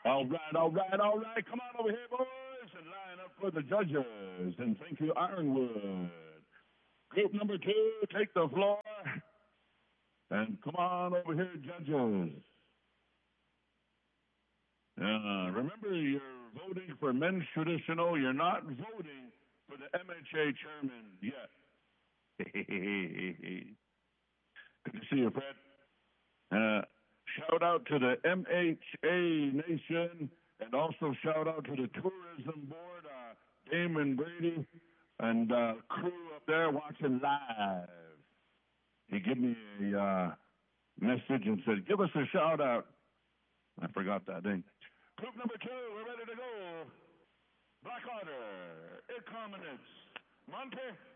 All right, all right, all right. Come on over here, boys, and line up for the judges. And thank you, Ironwood. Group number 2, take the floor. And come on over here, judges. Remember, you're voting for men's traditional. You're not voting for the MHA chairman yet. Good to see you, Fred. Shout out to the MHA Nation, and also shout out to the Tourism Board, Damon Brady, and crew up there watching live. He gave me a message and said, give us a shout out. I forgot that, didn't I? Group number 2, we're ready to go. Black Order, Incompetence, Monte.